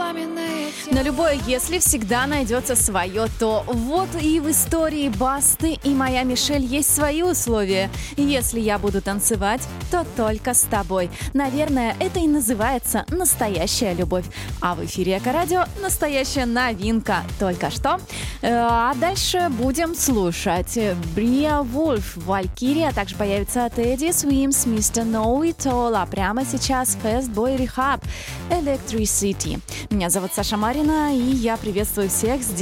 На любое «если» всегда найдется свое «то». Вот и в истории Басты и «Моя Мишель» есть свои условия. Если я буду танцевать, то только с тобой. Наверное, это и называется настоящая любовь. А в эфире Эко-радио настоящая новинка. Только что. А дальше будем слушать Брия Вульф, Валькирия. Также появится Teddy Swims, Mr. Know It All. А прямо сейчас Fastboy Rehab, Electricity. Меня зовут Саша Марина, и я приветствую всех здесь.